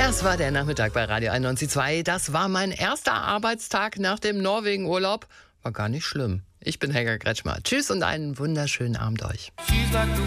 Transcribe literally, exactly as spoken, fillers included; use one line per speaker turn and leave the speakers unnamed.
Das war der Nachmittag bei Radio einundneunzig Komma zwei. Das war mein erster Arbeitstag nach dem Norwegen-Urlaub. War gar nicht schlimm. Ich bin Helga Kretschmer. Tschüss und einen wunderschönen Abend euch.